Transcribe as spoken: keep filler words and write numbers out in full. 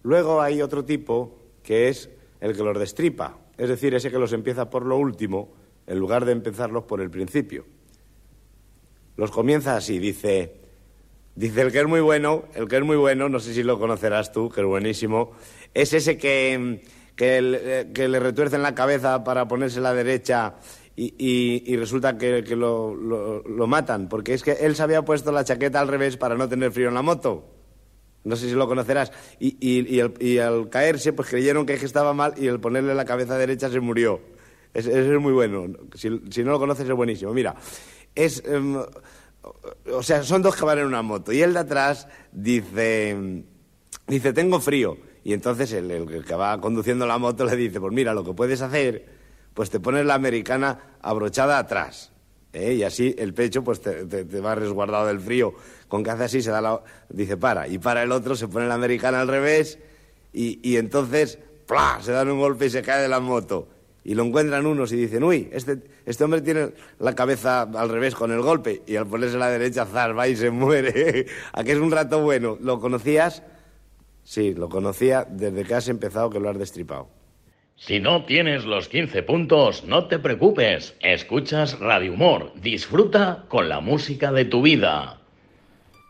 Luego hay otro tipo que es el que los destripa, es decir, ese que los empieza por lo último en lugar de empezarlos por el principio. Los comienza así, dice, dice el que es muy bueno, el que es muy bueno, no sé si lo conocerás tú, que es buenísimo, es ese que, que, le, que le retuercen la cabeza para ponerse a la derecha y, y, y resulta que, que lo, lo, lo matan, porque es que él se había puesto la chaqueta al revés para no tener frío en la moto. No sé si lo conocerás. Y, y, y, el, y al caerse, pues creyeron que, es que estaba mal y al ponerle la cabeza derecha se murió. Ese es, es muy bueno. Si, si no lo conoces es buenísimo. Mira, es... Um, o sea, son dos que van en una moto. Y el de atrás dice... Dice, tengo frío. Y entonces el, el que va conduciendo la moto le dice, pues mira, lo que puedes hacer, pues te pones la americana abrochada atrás. ¿Eh? Y así el pecho pues te, te, te va resguardado del frío. Con que hace así se da la... Dice para, y para el otro se pone la americana al revés y, y entonces ¡plá! Se dan un golpe y se cae de la moto. Y lo encuentran unos y dicen, uy, este, este hombre tiene la cabeza al revés con el golpe. Y al ponerse a la derecha, zas, va y se muere. ¿A qué es un rato bueno? ¿Lo conocías? Sí, lo conocía desde que has empezado, que lo has destripado. Si no tienes los quince puntos, no te preocupes. Escuchas Radio Humor. Disfruta con la música de tu vida.